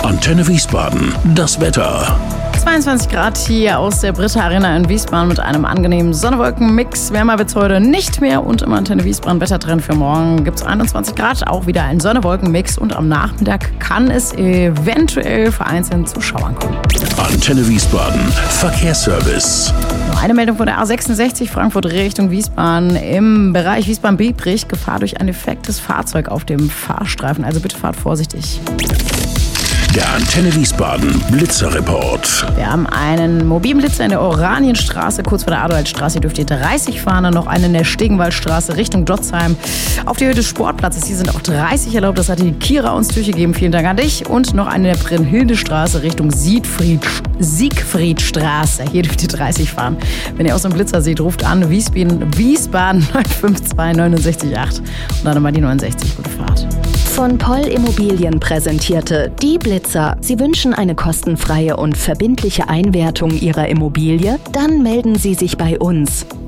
Antenne Wiesbaden, das Wetter. 22 Grad hier aus der Britta Arena in Wiesbaden mit einem angenehmen Sonne-Wolken-Mix. Wärmer wird es heute nicht mehr und im Antenne Wiesbaden Wettertrend für morgen gibt es 21 Grad, auch wieder ein Sonne-Wolken-Mix und am Nachmittag kann es eventuell vereinzelt zu Schauern kommen. Antenne Wiesbaden, Verkehrsservice. Noch eine Meldung von der A66 Frankfurt Richtung Wiesbaden. Im Bereich Wiesbaden-Biebrich Gefahr durch ein defektes Fahrzeug auf dem Fahrstreifen, also bitte fahrt vorsichtig. Der Antenne Wiesbaden Blitzerreport. Wir haben einen mobilen Blitzer in der Oranienstraße, kurz vor der Adolfstraße. Hier dürft ihr 30 fahren. Dann noch einen in der Stegenwaldstraße Richtung Dotzheim. Auf der Höhe des Sportplatzes, hier sind auch 30 erlaubt. Das hat die Kira uns durchgegeben. Vielen Dank an dich. Und noch einen in der Brünnhildestraße Richtung Siegfriedstraße. Hier dürft ihr 30 fahren. Wenn ihr auch so einen Blitzer seht, ruft an. Wiesbaden 952 698 und dann nochmal die 69. Gute Fahrt. Von Poll Immobilien präsentierte die Blitzer. Sie wünschen eine kostenfreie und verbindliche Einwertung Ihrer Immobilie? Dann melden Sie sich bei uns.